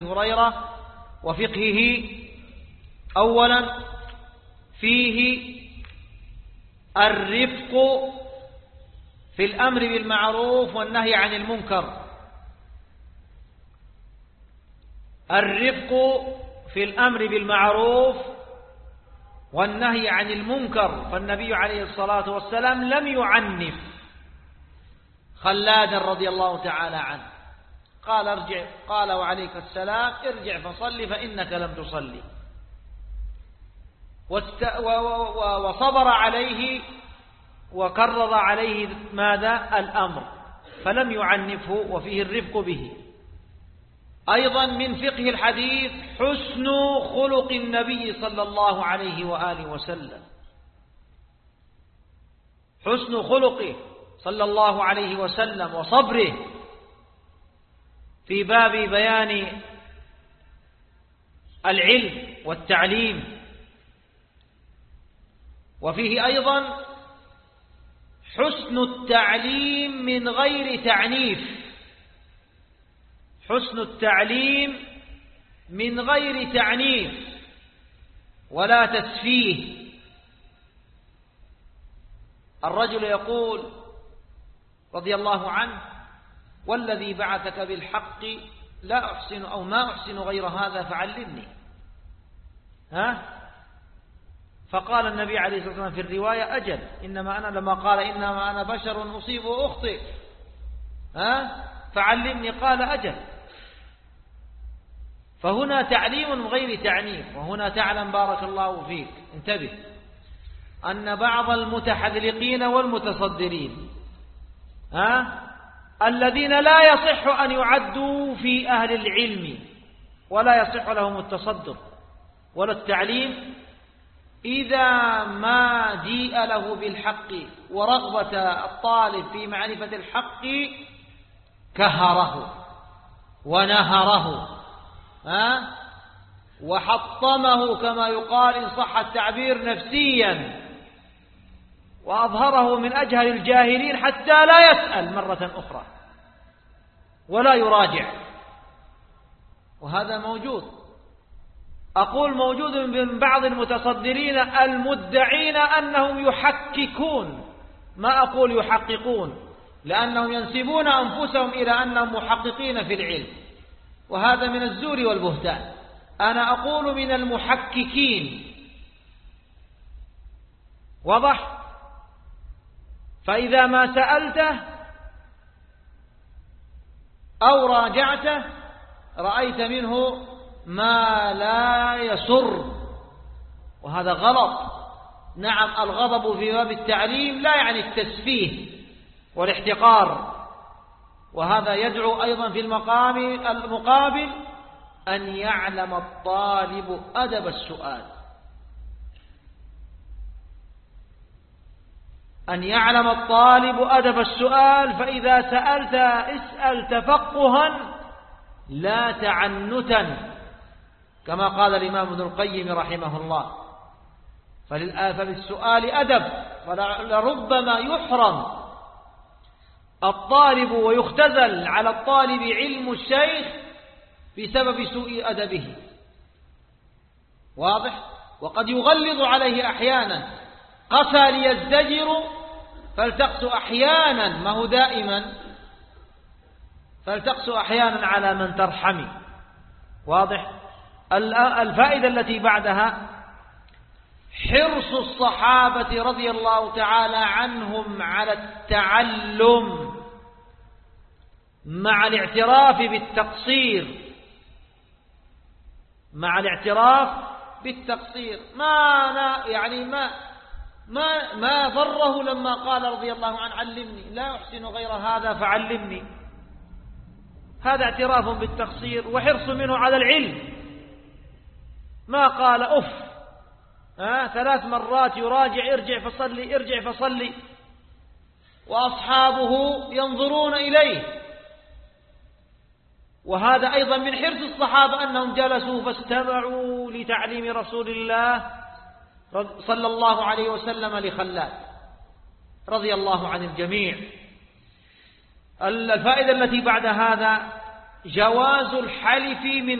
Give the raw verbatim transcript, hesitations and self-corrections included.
هريرة وفقهه. أولا فيه الرفق في الأمر بالمعروف والنهي عن المنكر. الرفق في الأمر بالمعروف والنهي عن المنكر، فالنبي عليه الصلاة والسلام لم يعنف خلادا رضي الله تعالى عنه، قال ارجع، قال وعليك السلام ارجع فصلي فإنك لم تصلي، وصبر عليه وكرر عليه ماذا؟ الأمر، فلم يعنفه، وفيه الرفق به. أيضا من فقه الحديث حسن خلق النبي صلى الله عليه وآله وسلم، حسن خلقه صلى الله عليه وسلم وصبره في باب بيان العلم والتعليم. وفيه أيضا حسن التعليم من غير تعنيف، حسن التعليم من غير تعنيف ولا تسفيه. الرجل يقول رضي الله عنه: والذي بعثك بالحق لا أحسن أو ما أحسن غير هذا فعلمني. ها؟ فقال النبي عليه الصلاة والسلام في الرواية: أجل، إنما أنا، لما قال إنما أنا بشر أصيب وأخطئ، ها؟ فعلمني، قال: أجل. فهنا تعليم من غير تعنيف. وهنا تعلم بارك الله فيك، انتبه، أن بعض المتحذلقين والمتصدرين ها الذين لا يصح أن يعدوا في أهل العلم ولا يصح لهم التصدر ولا التعليم، إذا ما جيء له بالحق ورغبة الطالب في معرفة الحق كهره ونهره ها وحطمه كما يقال إن صح التعبير نفسيا، وأظهره من أجهل الجاهلين حتى لا يسأل مرة أخرى ولا يراجع. وهذا موجود، أقول موجود من بعض المتصدرين المدعين أنهم يحققون، ما أقول يحققون، لأنهم ينسبون أنفسهم إلى أنهم محققين في العلم، وهذا من الزور والبهتان. أنا أقول من المحققين، واضح؟ فإذا ما سألته أو راجعته رأيت منه ما لا يسر، وهذا غلط. نعم، الغضب في باب التعليم لا يعني التسفيه والاحتقار، وهذا يدعو أيضا في المقام المقابل أن يعلم الطالب أدب السؤال، أن يعلم الطالب أدب السؤال. فإذا سألت اسأل تفقها لا تعنتا، كما قال الإمام ابن القيم رحمه الله. فللسؤال أدب، فلربما يحرم الطالب ويختزل على الطالب علم الشيخ بسبب سوء أدبه، واضح؟ وقد يغلظ عليه أحيانا، قسى ليزدجر فالتقس أحيانا، ما هو دائما، فالتقس أحيانا على من ترحمي، واضح؟ الفائدة التي بعدها حرص الصحابة رضي الله تعالى عنهم على التعلم مع الاعتراف بالتقصير، مع الاعتراف بالتقصير. ما يعني ما ما ما ضره لما قال رضي الله عنه: علمني، لا أحسن غير هذا فعلمني. هذا اعتراف بالتقصير وحرص منه على العلم، ما قال أف ها ثلاث مرات يراجع: ارجع فصلي، ارجع فصلي، وأصحابه ينظرون إليه. وهذا أيضا من حرص الصحابة أنهم جلسوا فاستمعوا لتعليم رسول الله صلى الله عليه وسلم لخلاد رضي الله عن الجميع. الفائدة التي بعد هذا جواز الحلف من